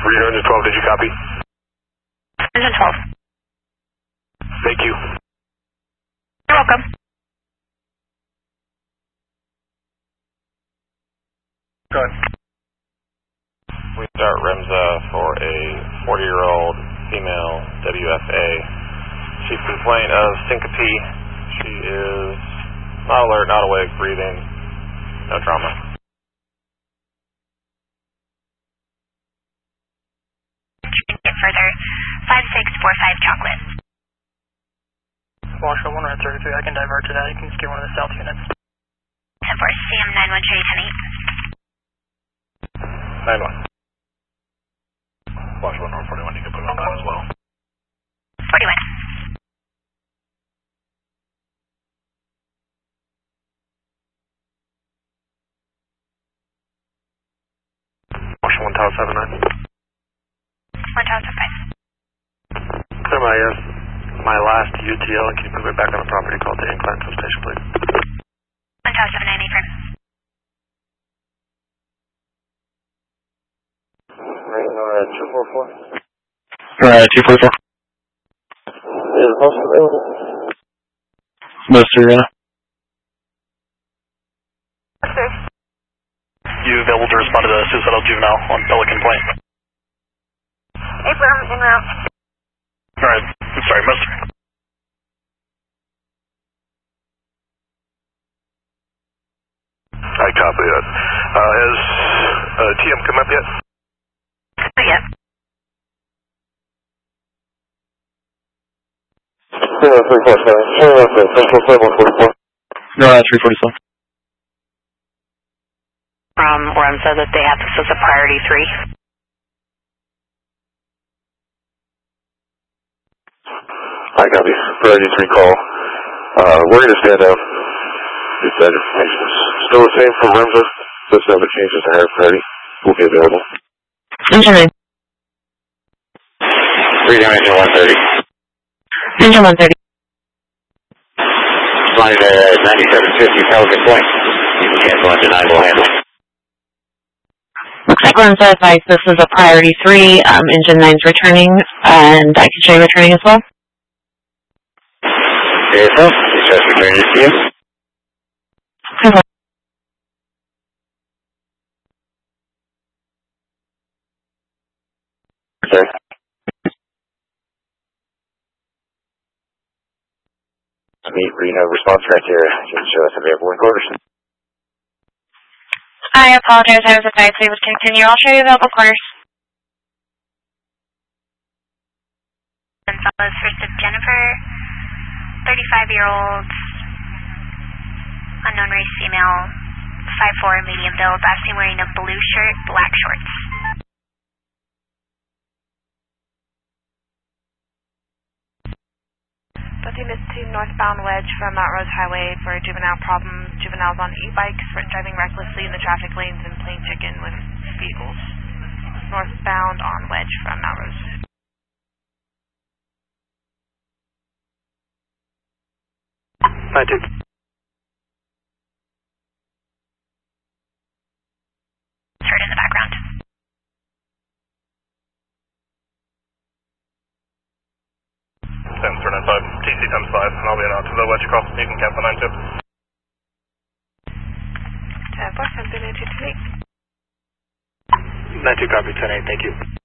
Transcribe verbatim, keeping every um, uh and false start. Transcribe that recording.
Reno Engine twelve, did you copy? Engine twelve. Thank you. You're welcome. Go ahead. We start REMSA for a forty-year-old female W F A. She's complained of syncope. She is not alert, not awake, breathing, no trauma. Further, five six four five chocolate. Washoe one red thirty-three, I can divert to that. You can just get one of the south units. ten four, C M nine one three, ten eight. nine one. Washoe one North forty-one, you can put it on that as well. forty-one. Washoe one Tower seven nine. one Tower five. Clear my, uh, my last U T L and keep it right back on the property called the Incline Substation, please. one Tower seven nine, affirm. Right, uh, two four four. Alright, two four four. Is the host available? Mister Reno. Sir. You available to respond to the suicidal juvenile on Pelican Point? Affirm, en route. Alright, I'm sorry, Mister I copy that. Uh, has uh, T M come up yet? Not yet. three four seven. three four seven, one forty-four. Alright, three forty-seven. From REMSA that they have this as a priority three. I copy. Priority three call. Uh, we're going to stand down. If that information is still the same for REMSA, this number changes to higher priority. Will be available. Engine nine. Reno Engine one thirty. Engine one thirty. Flying at ninety-seven fifty Pelican Point. You can cancel engine nine, we'll handle. Looks like REMSA advised this is a priority three. Um, engine nine's returning, and I can show you returning as well. Okay, so, it's just returning to you. Okay. Okay. Meet Reno response criteria. You can show us available in quarters. I apologize, I was advised we would continue. I'll show you available quarters. Gonzalez, first of Jennifer, thirty-five-year-old, unknown race female, five four, medium build, last seen wearing a blue shirt, black shorts. Unit two northbound wedge from Mount Rose Highway for juvenile problems. Juveniles on e-bikes for driving recklessly in the traffic lanes and playing chicken with vehicles. Northbound on wedge from Mount Rose. Thank you. Heard in the background. ten four nine five, T C times five, and I'll be out to the wedge across. You can cancel nine two. ten four, something two two eight. nine two copy, ten eight, thank you.